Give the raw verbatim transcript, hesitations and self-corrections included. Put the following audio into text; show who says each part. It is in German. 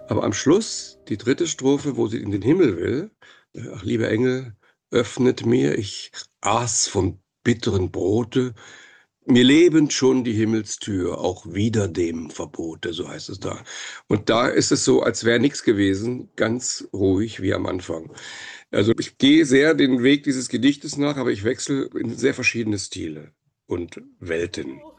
Speaker 1: Aber am Schluss, die dritte Strophe, wo sie in den Himmel will, äh: „Ach, lieber Engel, öffnet mir, ich aß vom bitteren Brote, mir lebend schon die Himmelstür, auch wider dem Verbote“, so heißt es da. Und da ist es so, als wäre nix gewesen, ganz ruhig wie am Anfang. Also, ich gehe sehr den Weg dieses Gedichtes nach, aber ich wechsle in sehr verschiedene Stile und Welten.